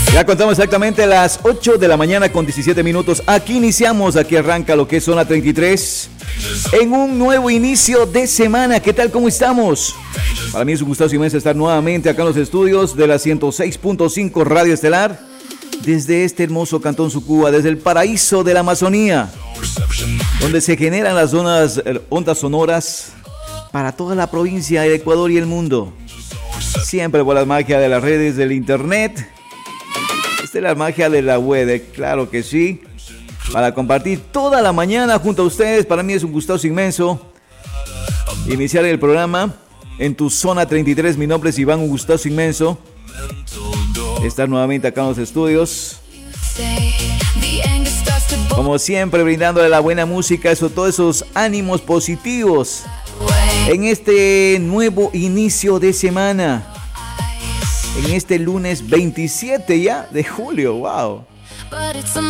Ya contamos exactamente las 8 de la mañana con 17 minutos. Aquí iniciamos, aquí arranca lo que es Zona 33. En un nuevo inicio de semana. ¿Qué tal? ¿Cómo estamos? Para mí es un gustazo inmenso estar nuevamente acá en los estudios de la 106.5 Radio Estelar. Desde este hermoso Cantón Sucúa, desde el paraíso de la Amazonía, donde se generan las ondas sonoras para toda la provincia, el Ecuador y el mundo. Siempre por la magia de las redes, del internet. Esta es la magia de la web, claro que sí. Para compartir toda la mañana junto a ustedes. Para mí es un gustazo inmenso iniciar el programa en tu Zona 33. Mi nombre es Iván, un gustazo inmenso estar nuevamente acá en los estudios. Como siempre, brindándole la buena música, todos esos ánimos positivos en este nuevo inicio de semana. En este lunes 27 ya de julio, wow.